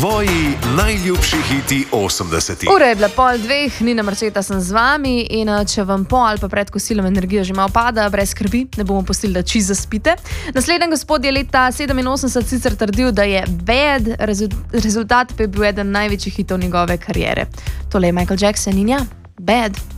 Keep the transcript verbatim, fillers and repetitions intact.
Tvoji najljubši hiti osemdesetih. Ura je bila pol dveh, Nina Marceta sem z vami in če vam po ali pa pred kosilom energija že malo pada, brez skrbi, ne bomo pustili, da čisto zaspite. Naslednji gospod je leta sedeminosemdeset sicer trdil, da je Bad, rezultat pa je bil eden največjih hitov njegove kariere. Tole je Michael Jackson in ja, Bad.